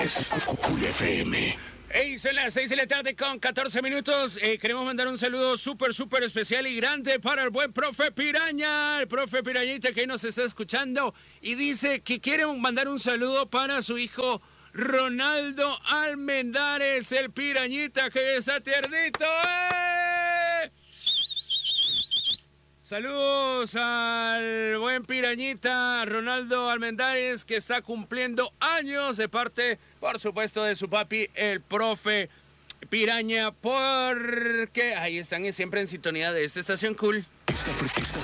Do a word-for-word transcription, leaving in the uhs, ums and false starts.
Es Cool F M. Hey, son las seis de la tarde con catorce minutos. Eh, queremos mandar un saludo súper, súper especial y grande para el buen profe Piraña, el profe Pirañita que nos está escuchando y dice que quiere mandar un saludo para su hijo Ronaldo Almendares, el Pirañita que está tiernito. ¡Eh! Saludos al buen Pirañita, Ronaldo Almendares, que está cumpliendo años de parte, por supuesto, de su papi, el profe Piraña, porque ahí están siempre en sintonía de esta estación cool.